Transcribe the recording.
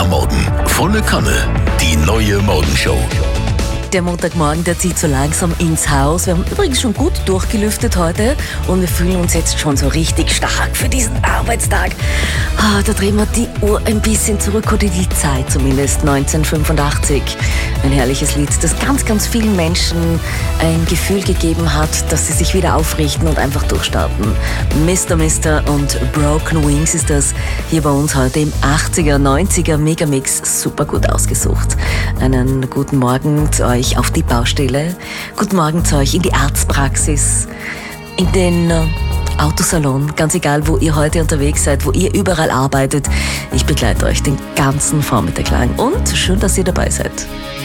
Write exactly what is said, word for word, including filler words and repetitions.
am Morgen. Volle Kanne. Die neue Morgenshow. Der Montagmorgen, der zieht so langsam ins Haus. Wir haben übrigens schon gut durchgelüftet heute und wir fühlen uns jetzt schon so richtig stark für diesen Arbeitstag. Ah, da drehen wir die Uhr ein bisschen zurück, oder die Zeit zumindest, neunzehnhundertfünfundachtzig. Ein herrliches Lied, das ganz, ganz vielen Menschen ein Gefühl gegeben hat, dass sie sich wieder aufrichten und einfach durchstarten. Mister Mister und Broken Wings ist das hier bei uns heute im achtziger, neunziger Megamix super gut ausgesucht. Einen guten Morgen zu euch auf die Baustelle. Guten Morgen zu euch in die Arztpraxis, in den äh, Autosalon, ganz egal, wo ihr heute unterwegs seid, wo ihr überall arbeitet. Ich begleite euch den ganzen Vormittag lang und schön, dass ihr dabei seid.